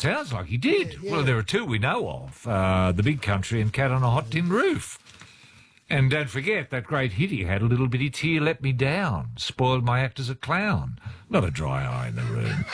sounds like he did. Yeah. Well, there are two we know of, The Big Country and Cat on a Hot Tin Roof. And don't forget that great hit he had, A Little Bitty Tear Let Me Down, spoiled my act as a clown. Not a dry eye in the room.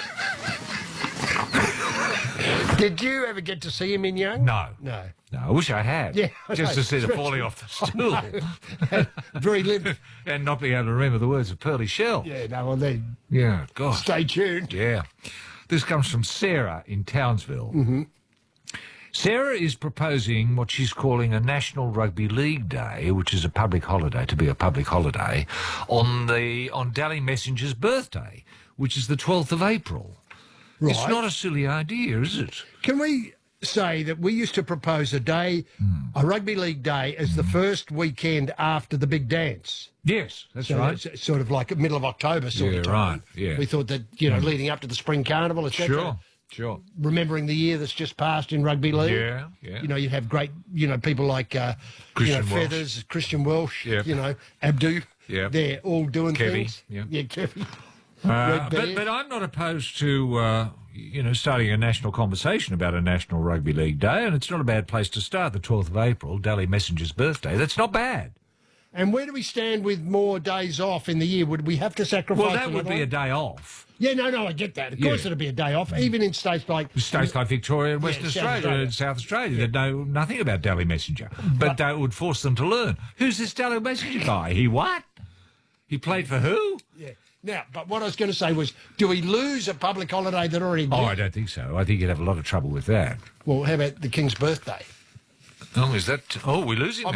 Did you ever get to see him in Young? No. No. No, I wish I had. Yeah, I just know. to see the falling off the stool. Very limp. And not being able to remember the words of Pearly Shell. Yeah, no, well then, Yeah, God. stay tuned. Yeah. This comes from Sarah in Townsville. Mm-hmm. Sarah is proposing what she's calling a National Rugby League Day, which is a public holiday, to be a public holiday, on Dally Messenger's birthday, which is the 12th of April. Right. It's not a silly idea, is it? Can we say that we used to propose a day, a rugby league day, as the first weekend after the big dance? Yes, that's So right. it's sort of like middle of October sort of time. right, yeah. We thought that, leading up to the spring carnival, etc. Sure. Remembering the year that's just passed in rugby league. Yeah. You have great, people like, Christian Welsh. Feathers, Christian Welsh, Yep. Abdu. Yep. They're all doing Kevy, things. yep. Yeah, Kevy. But I'm not opposed to, starting a national conversation about a National Rugby League Day, and it's not a bad place to start, the 12th of April, Dally Messenger's birthday. That's not bad. And where do we stand with more days off in the year? Would we have to sacrifice Well, that would another be one? a day off. Yeah, no, I get that. Of course it'd be a day off, even in states like... States like Victoria and Western South Australia Australia. and South Australia that know nothing about Dally Messenger, but that would force them to learn. Who's this Dally Messenger guy? He what? He played for who? Yeah. Now, but what I was going to say was, do we lose a public holiday that already exists? Oh, I don't think so. I think you'd have a lot of trouble with that. Well, how about the King's birthday? Oh, is that... Oh, we're losing